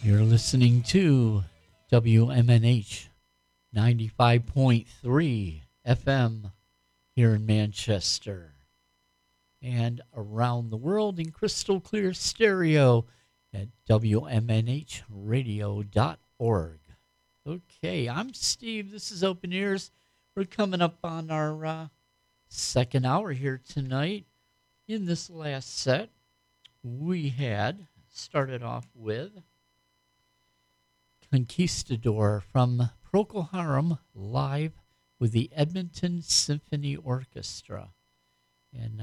You're listening to WMNH 95.3 FM here in Manchester and around the world in crystal clear stereo at WMNHradio.org. Okay, I'm Steve. This is Open Ears. We're coming up on our second hour here tonight. In this last set, we had started off with Conquistador from Procol Harum live with the Edmonton Symphony Orchestra. And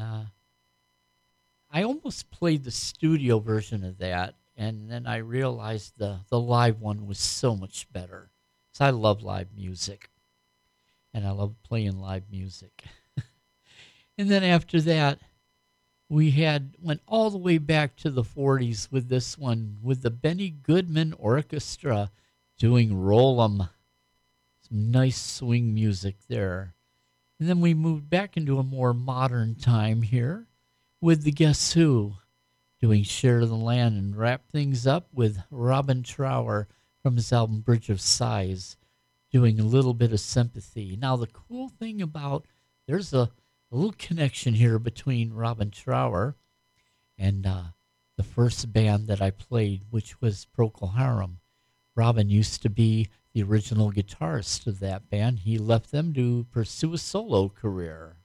I almost played the studio version of that, and then I realized the live one was so much better. So I love live music, and I love playing live music. And then after that, we went all the way back to the 40s with this one, with the Benny Goodman Orchestra doing Roll 'em. Some nice swing music there. And then we moved back into a more modern time here with the Guess Who doing Share the Land, and wrap things up with Robin Trower from his album Bridge of Sighs doing a little bit of Sympathy. Now the cool thing about, there's a little connection here between Robin Trower and the first band that I played, which was Procol Harum. Robin used to be the original guitarist of that band. He left them to pursue a solo career.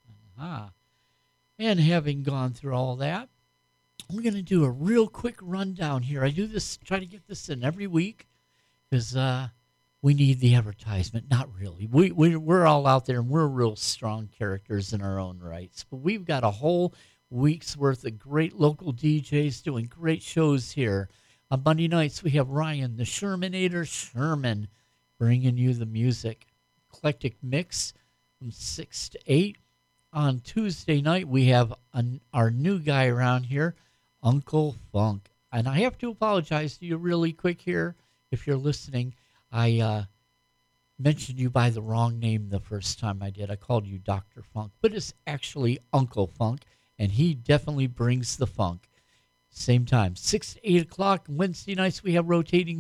And having gone through all that, we're going to do a real quick rundown here. I do this, try to get this in every week because we need the advertisement. Not really. We're all out there, and we're real strong characters in our own rights. But we've got a whole week's worth of great local DJs doing great shows here. On Monday nights, we have Ryan, the Shermanator Sherman, bringing you the music. Eclectic mix from 6 to 8. On Tuesday night, we have our new guy around here, Uncle Funk. And I have to apologize to you really quick here if you're listening. I mentioned you by the wrong name the first time I did. I called you Dr. Funk, but it's actually Uncle Funk, and he definitely brings the funk. Same time, 6 to 8 o'clock. Wednesday nights, we have rotating